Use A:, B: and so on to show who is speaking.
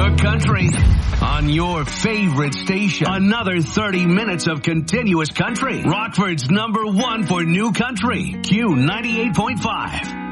A: Good country on your favorite station. Another 30 minutes of continuous country. Rockford's #1 for new country. Q 98.5.